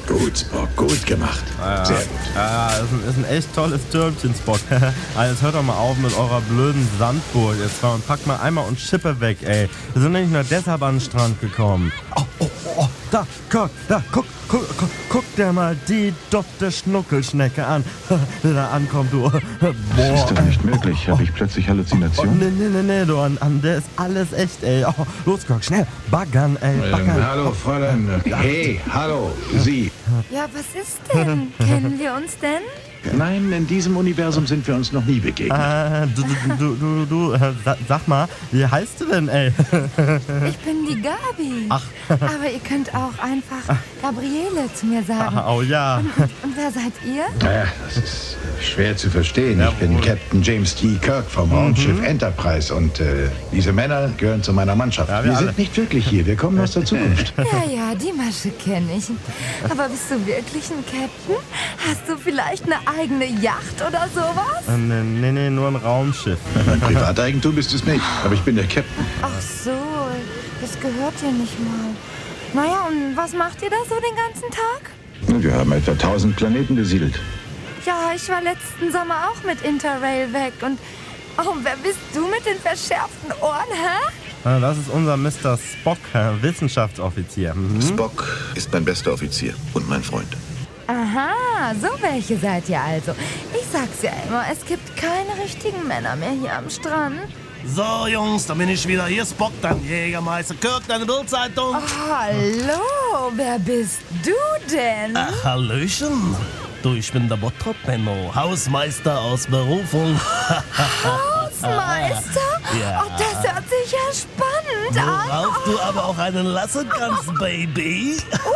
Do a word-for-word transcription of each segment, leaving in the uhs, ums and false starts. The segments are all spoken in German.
Gut, Spock, gut gemacht. Ja, Sehr gut. Ja, ist ein, ist ein echt tolles Türmchen, Spock. Also jetzt hört doch mal auf mit eurer blöden Sandburg. Jetzt komm, packt mal einmal und Schippe weg, ey. Wir sind nicht nur deshalb an den Strand gekommen. Oh, oh, oh, oh. Da, guck, da, guck, guck, guck, guck dir mal die dufte Schnuckelschnecke an. Die da ankommt, du. Boah. Das ist doch nicht möglich. Habe ich plötzlich Oh, Halluzinationen? nee, nee, nee, nee, du, an, an der ist alles echt, ey. Oh, los, guck, schnell, baggern, ey, baggern. Ähm, hallo, Fräulein. Hey, hallo, Sie. Ja, was ist denn? Kennen wir uns denn? Nein, in diesem Universum sind wir uns noch nie begegnet. Äh, du, du, du, du, du äh, sa- sag mal, wie heißt du denn, ey? Ich bin die Gabi. Ach. Aber ihr könnt auch einfach Gabriele zu mir sagen. Ah, oh ja. Und, und, und wer seid ihr? Naja, das ist schwer zu verstehen. Ich bin Captain James T. Kirk vom Raumschiff Enterprise und äh, diese Männer gehören zu meiner Mannschaft. Ja, wir wir alle. sind nicht wirklich hier, wir kommen aus der Zukunft. Ja, ja, die Masche kenne ich. Aber bist du wirklich ein Captain? Hast du vielleicht eine eigene Yacht oder sowas? Äh, nee, nee, nee, nur ein Raumschiff. Mein Privateigentum ist es nicht, aber ich bin der Captain. Ach so, das gehört dir nicht mal. Naja, und was macht ihr da so den ganzen Tag? Wir haben etwa tausend Planeten besiedelt. Ja, ich war letzten Sommer auch mit Interrail weg und... Oh, wer bist du mit den verschärften Ohren, hä? Äh, Das ist unser Mister Spock, äh, Wissenschaftsoffizier. Mhm. Spock ist mein bester Offizier und mein Freund. Aha, so welche seid ihr also. Ich sag's ja immer, es gibt keine richtigen Männer mehr hier am Strand. So, Jungs, da bin ich wieder. Hier ist Spock, dein Jägermeister Kirk, deine Bildzeitung. Oh, hallo, wer bist du denn? Ach, Hallöchen. Du, ich bin der Bottrop Benno, Hausmeister aus Berufung. Hausmeister? Ja. Oh, das hört sich ja spannend an. Worauf du aber auch einen lassen kannst, Baby.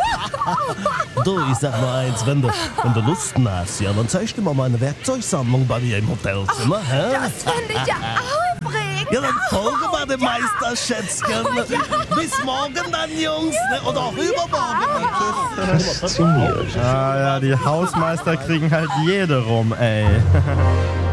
Du, ich sag nur eins, wenn du, wenn du Lust hast, ja, dann zeig ich dir mal meine Werkzeugsammlung bei mir im Hotelzimmer, hä? Das finde ich ja aufregend. Ja, dann folge mal dem Meister, Schätzchen. Bis morgen dann, Jungs. Ne? Oder auch übermorgen. Fasziniert. Ah, ja, die Hausmeister kriegen halt jede rum, ey.